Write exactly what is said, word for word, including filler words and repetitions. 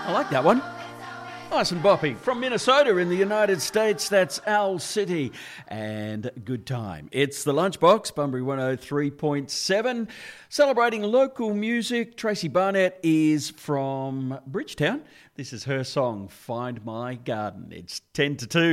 I like that one. Nice and boppy. From Minnesota in the United States, that's Owl City and Good Time. It's The Lunchbox, Bunbury one oh three point seven. Celebrating local music, Tracy Barnett is from Bridgetown. This is her song, Find My Garden. It's ten to two.